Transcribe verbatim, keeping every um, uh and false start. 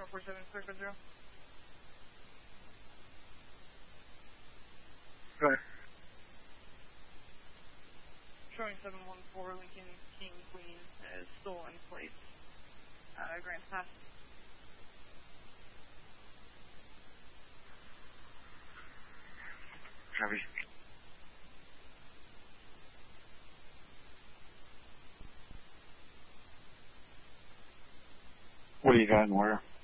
or four seven six zero. Go ahead. Showing seven one four Lincoln King Queen as stolen plates. Uh, Grand Pass. Copy. What do you got and where?